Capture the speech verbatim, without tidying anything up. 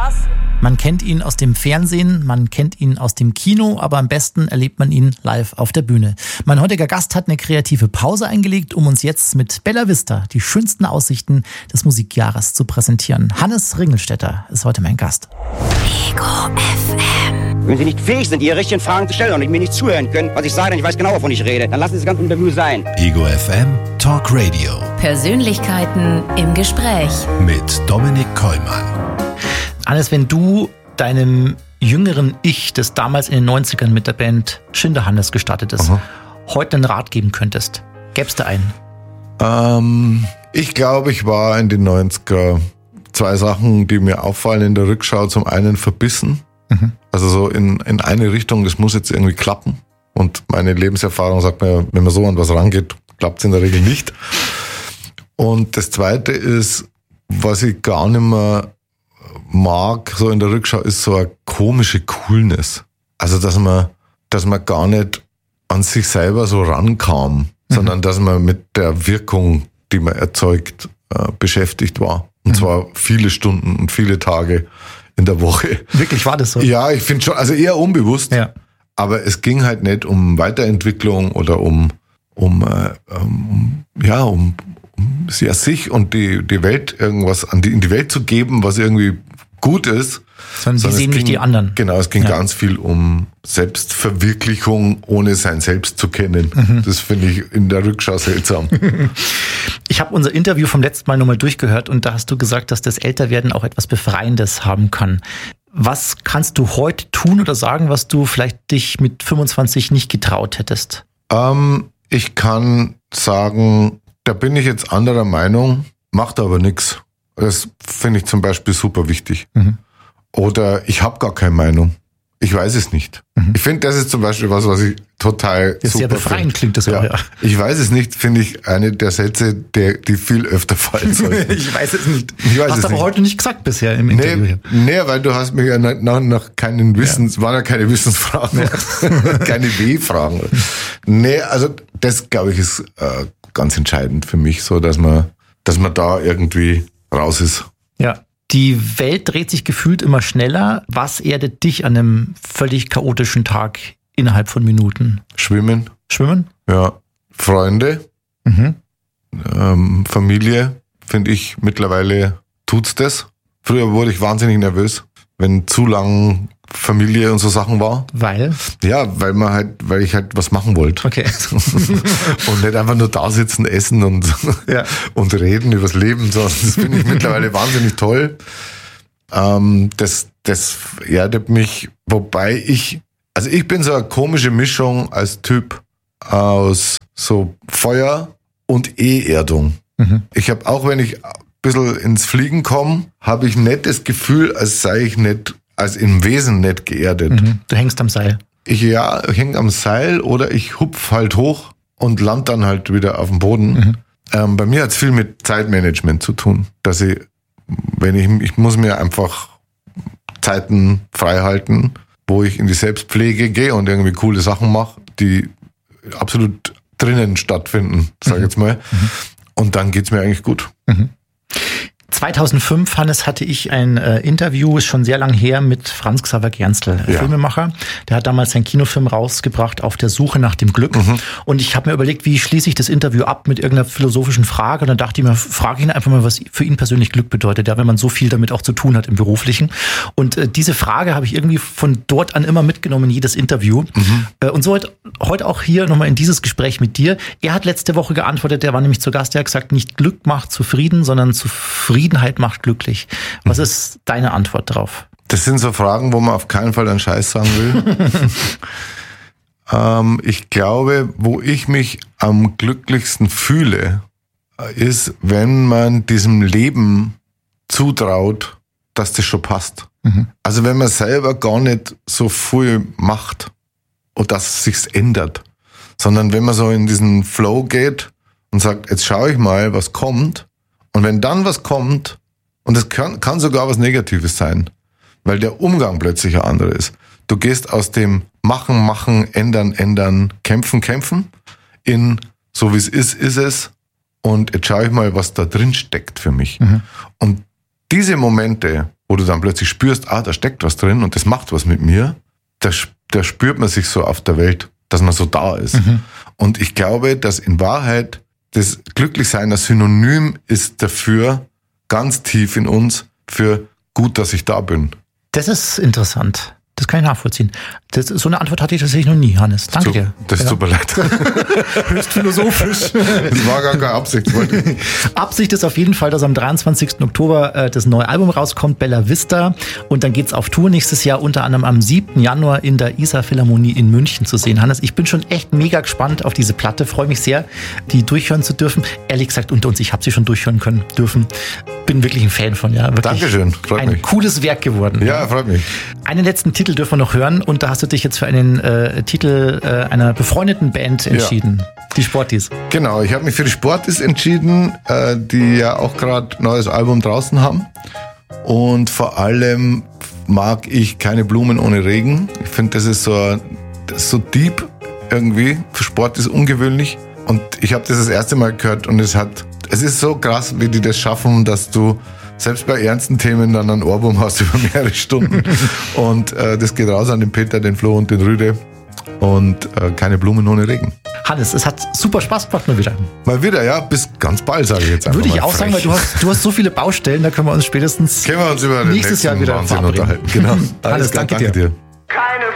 was? Man kennt ihn aus dem Fernsehen, man kennt ihn aus dem Kino, aber am besten erlebt man ihn live auf der Bühne. Mein heutiger Gast hat eine kreative Pause eingelegt, um uns jetzt mit Bella Vista die schönsten Aussichten des Musikjahres zu präsentieren. Hannes Ringelstetter ist heute mein Gast. Ego F M. Wenn Sie nicht fähig sind, Ihre richtigen Fragen zu stellen und mir nicht zuhören können, was ich sage, denn ich weiß genau, wovon ich rede, dann lassen Sie das ganze Interview sein. Ego F M Talk Radio. Persönlichkeiten im Gespräch. Mit Dominik Kollmann. Hannes, wenn du deinem jüngeren Ich, das damals in den neunzigern mit der Band Schinderhannes gestartet ist, Aha. heute einen Rat geben könntest, gäb's da einen? Ähm, ich glaube, ich war in den neunziger zwei Sachen, die mir auffallen in der Rückschau. Zum einen verbissen, mhm. also so in, in eine Richtung, das muss jetzt irgendwie klappen. Und meine Lebenserfahrung sagt mir, wenn man so an was rangeht, klappt es in der Regel nicht. Und das zweite ist, was ich gar nicht mehr mag, so in der Rückschau, ist so eine komische Coolness. Also, dass man, dass man gar nicht an sich selber so rankam, mhm. sondern dass man mit der Wirkung, die man erzeugt, äh, beschäftigt war. Und mhm. zwar viele Stunden und viele Tage in der Woche. Wirklich, war das so? Ja, ich finde schon, also eher unbewusst. Ja. Aber es ging halt nicht um Weiterentwicklung oder um, um, äh, um ja, um, um ja, sich und die, die Welt irgendwas an die, in die Welt zu geben, was irgendwie gut ist. Sondern sie sehen nicht die anderen. Genau, es ging ja. ganz viel um Selbstverwirklichung, ohne sein Selbst zu kennen. Mhm. Das finde ich in der Rückschau seltsam. Ich habe unser Interview vom letzten Mal nochmal durchgehört und da hast du gesagt, dass das Älterwerden auch etwas Befreiendes haben kann. Was kannst du heute tun oder sagen, was du vielleicht dich mit fünfundzwanzig nicht getraut hättest? Ähm, ich kann sagen, da bin ich jetzt anderer Meinung, macht aber nichts. Das finde ich zum Beispiel super wichtig. Mhm. Oder ich habe gar keine Meinung. Ich weiß es nicht. Mhm. Ich finde, das ist zum Beispiel was, was ich total das super sehr befreiend find. Klingt das ja. auch, ja. Ich weiß es nicht, finde ich eine der Sätze, der, die viel öfter fallen sollten. Ich weiß es nicht. Ich weiß hast es aber nicht. Heute nicht gesagt bisher im nee, Interview. Nee, weil du hast mich ja nach, nach keinen Wissens, ja. waren ja keine Wissensfragen, ja. keine W-Fragen. Nee, also das, glaube ich, ist äh, ganz entscheidend für mich, so dass man, dass man da irgendwie raus ist. Ja. Die Welt dreht sich gefühlt immer schneller. Was erdet dich an einem völlig chaotischen Tag innerhalb von Minuten? Schwimmen. Schwimmen? Ja. Freunde. Mhm. Ähm, Familie, finde ich, mittlerweile tut's das. Früher wurde ich wahnsinnig nervös, wenn zu lang Familie und so Sachen war. Weil? Ja, weil man halt, weil ich halt was machen wollte. Okay. Und nicht einfach nur da sitzen, essen und, ja. und reden übers Leben, sondern das finde ich mittlerweile wahnsinnig toll. Ähm, das, das erdet mich, wobei ich, also ich bin so eine komische Mischung als Typ aus so Feuer und E-Erdung. Mhm. Ich habe auch, wenn ich ein bisschen ins Fliegen komme, habe ich nicht das Gefühl, als sei ich nicht als im Wesen nicht geerdet. Mhm. Du hängst am Seil. Ich ja, häng am Seil oder ich hupf halt hoch und land dann halt wieder auf dem Boden. Mhm. Ähm, bei mir hat es viel mit Zeitmanagement zu tun, dass ich, wenn ich, ich muss mir einfach Zeiten frei halten, wo ich in die Selbstpflege gehe und irgendwie coole Sachen mache, die absolut drinnen stattfinden, sag ich mhm. jetzt mal. Mhm. Und dann geht's mir eigentlich gut. Mhm. zweitausendfünf, Hannes, hatte ich ein äh, Interview, ist schon sehr lang her, mit Franz Xaver Gerstl, ja. Filmemacher. Der hat damals seinen Kinofilm rausgebracht, Auf der Suche nach dem Glück. Mhm. Und ich habe mir überlegt, wie schließe ich das Interview ab mit irgendeiner philosophischen Frage. Und dann dachte ich mir, frage ihn einfach mal, was für ihn persönlich Glück bedeutet, ja, wenn man so viel damit auch zu tun hat im Beruflichen. Und äh, diese Frage habe ich irgendwie von dort an immer mitgenommen in jedes Interview. Mhm. Äh, und so heute, heute auch hier nochmal in dieses Gespräch mit dir. Er hat letzte Woche geantwortet, der war nämlich zu Gast, der hat gesagt, nicht Glück macht zufrieden, sondern zufrieden Zufriedenheit macht glücklich. Was ist deine Antwort darauf? Das sind so Fragen, wo man auf keinen Fall einen Scheiß sagen will. ähm, ich glaube, wo ich mich am glücklichsten fühle, ist, wenn man diesem Leben zutraut, dass das schon passt. Mhm. Also wenn man selber gar nicht so viel macht und dass es sich ändert, sondern wenn man so in diesen Flow geht und sagt, jetzt schaue ich mal, was kommt. Und wenn dann was kommt, und es kann, kann sogar was Negatives sein, weil der Umgang plötzlich ein anderer ist. Du gehst aus dem Machen, Machen, Ändern, Ändern, Kämpfen, Kämpfen in so wie es ist, ist es. Und jetzt schaue ich mal, was da drin steckt für mich. Mhm. Und diese Momente, wo wo du dann plötzlich spürst, ah, da steckt was drin und das macht was mit mir, da, da spürt man sich so auf der Welt, dass man so da ist. Mhm. Und ich glaube, dass in Wahrheit das Glücklichsein ein Synonym ist dafür, ganz tief in uns, für gut, dass ich da bin. Das ist interessant. Das kann ich nachvollziehen. Das, so eine Antwort hatte ich tatsächlich noch nie, Hannes. Danke so, dir. Das ist ja. super leid. Höchst philosophisch. Das war gar keine Absicht. Absicht ist auf jeden Fall, dass am dreiundzwanzigsten Oktober äh, das neue Album rauskommt, Bella Vista. Und dann geht's auf Tour nächstes Jahr, unter anderem am siebten Januar in der Isar Philharmonie in München zu sehen. Hannes, ich bin schon echt mega gespannt auf diese Platte. Freue mich sehr, die durchhören zu dürfen. Ehrlich gesagt, unter uns, ich habe sie schon durchhören können dürfen. Bin wirklich ein Fan von, ja. Wirklich Dankeschön, freut ein mich. Ein cooles Werk geworden. Ja, freut mich. Einen letzten Titel dürfen wir noch hören und da hast du dich jetzt für einen äh, Titel äh, einer befreundeten Band entschieden. Ja. Die Sportis. Genau, ich habe mich für die Sportis entschieden, äh, die ja auch gerade ein neues Album draußen haben. Und vor allem mag ich Keine Blumen ohne Regen. Ich finde, das ist so, das ist so deep irgendwie. Für Sportis ungewöhnlich. Und ich habe das das erste Mal gehört und es hat, es ist so krass, wie die das schaffen, dass du selbst bei ernsten Themen dann ein Ohrwurm hast über mehrere Stunden. Und äh, das geht raus an den Peter, den Flo und den Rüde. Und äh, Keine Blumen ohne Regen. Hannes, es hat super Spaß gemacht mal wieder. Mal wieder, ja. Bis ganz bald, sage ich jetzt einfach. Würde ich mal auch frech. sagen, weil du hast, du hast so viele Baustellen, da können wir uns spätestens können wir uns über den nächstes Jahr wieder Wahnsinn verabreden. unterhalten. Genau. Hannes, danke, danke dir. dir. Keine